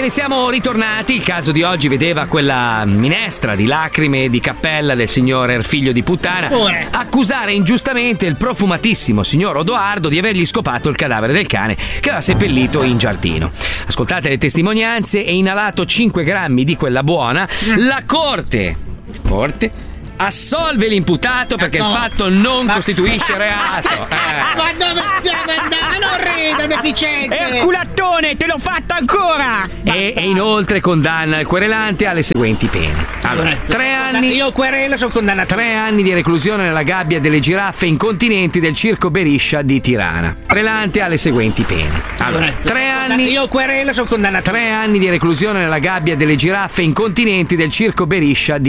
signori, siamo ritornati. Il caso di oggi vedeva quella minestra di lacrime e di cappella del signor figlio di puttana accusare ingiustamente il profumatissimo signor Odoardo di avergli scopato il cadavere del cane che aveva seppellito in giardino. Ascoltate le testimonianze e inalato 5 grammi di quella buona, la corte assolve l'imputato perché il fatto non costituisce reato. Ma dove stiamo andando? Non rida, deficiente! Erculattone, te l'ho fatta ancora! E inoltre condanna il querelante alle seguenti pene. Allora, 3 anni. Io querelo, sono condannato. 3 anni di reclusione nella gabbia delle giraffe incontinenti del circo Beriscia di Tirana. Querelante alle seguenti pene. Allora, 3 anni. Io querelo, sono condannato. 3 anni di reclusione nella gabbia delle giraffe incontinenti del circo Beriscia di